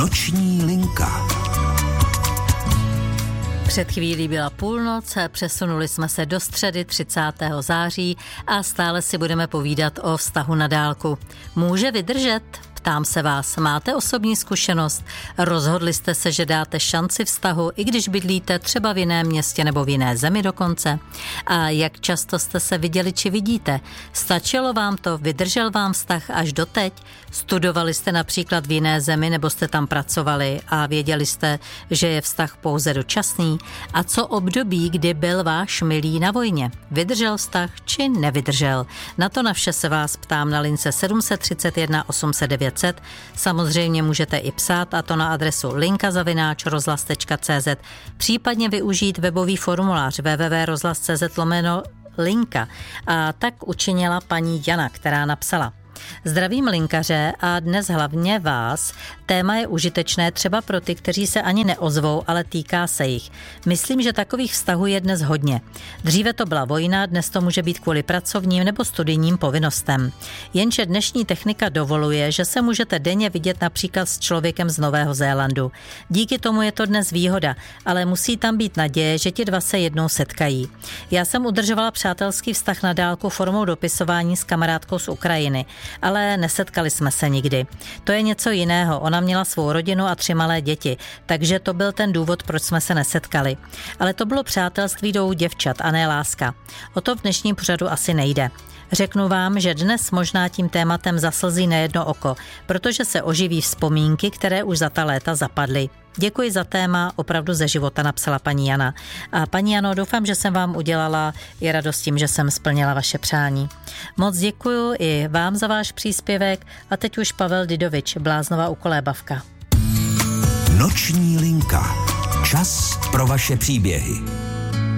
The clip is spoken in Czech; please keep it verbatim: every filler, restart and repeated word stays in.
Noční linka. Před chvílí byla půlnoc, přesunuli jsme se do středy třicátého září a stále si budeme povídat o vztahu na dálku. Může vydržet? Ptám se vás, máte osobní zkušenost? Rozhodli jste se, že dáte šanci vztahu, i když bydlíte třeba v jiném městě nebo v jiné zemi dokonce? A jak často jste se viděli či vidíte? Stačilo vám to? Vydržel vám vztah až doteď? Studovali jste například v jiné zemi nebo jste tam pracovali a věděli jste, že je vztah pouze dočasný? A co období, kdy byl váš milý na vojně? Vydržel vztah či nevydržel? Na to na vše se vás ptám na lince sedm set třicet jedna osm set devět set. Samozřejmě můžete i psát, a to na adresu linka zavináč rozhlas tečka cé zet, případně využít webový formulář w w w tečka rozhlas tečka cé zet lomeno linka. A tak učinila paní Jana, která napsala: Zdravím linkaře a dnes hlavně vás. Téma je užitečné třeba pro ty, kteří se ani neozvou, ale týká se jich. Myslím, že takových vztahů je dnes hodně. Dříve to byla vojna, dnes to může být kvůli pracovním nebo studijním povinnostem. Jenže dnešní technika dovoluje, že se můžete denně vidět například s člověkem z Nového Zélandu. Díky tomu je to dnes výhoda, ale musí tam být naděje, že ti dva se jednou setkají. Já jsem udržovala přátelský vztah na dálku formou dopisování s kamarádkou z Ukrajiny, ale nesetkali jsme se nikdy. To je něco jiného. Ona měla svou rodinu a tři malé děti, takže to byl ten důvod, proč jsme se nesetkali. Ale to bylo přátelství dvou děvčat a ne láska. O to v dnešním pořadu asi nejde. Řeknu vám, že dnes možná tím tématem zaslzí nejedno oko, protože se oživí vzpomínky, které už za ta léta zapadly. Děkuji za téma, opravdu ze života, napsala paní Jana. A paní Jano, doufám, že jsem vám udělala i radost tím, že jsem splnila vaše přání. Moc děkuju i vám za váš příspěvek a teď už Pavel Didovič, Bláznova u Kolébavka. Noční linka. Čas pro vaše příběhy.